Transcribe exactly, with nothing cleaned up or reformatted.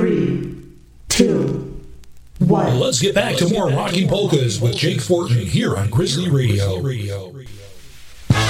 Three, two, one. Let's get back to more Rocking Polkas with Jake Fortin here on Grizzly Radio.